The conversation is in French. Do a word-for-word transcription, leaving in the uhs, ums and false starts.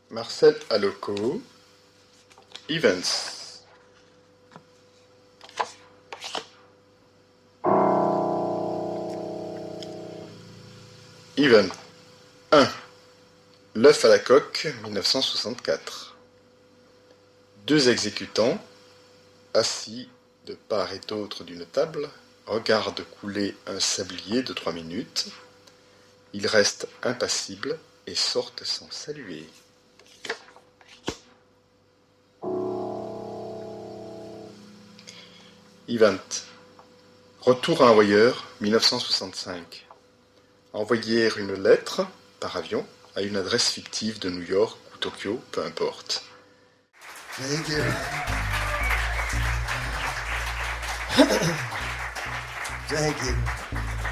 Marcel Aloco, Events. Even. un. L'œuf à la coque, mille neuf cent soixante-quatre. Deux exécutants, assis de part et d'autre d'une table, regardent couler un sablier de trois minutes. Ils restent impassibles et sortent sans saluer. Event. Retour à Envoyeur, mille neuf cent soixante-cinq. Envoyer une lettre, par avion, à une adresse fictive de New York ou Tokyo, peu importe. Thank you. Thank you.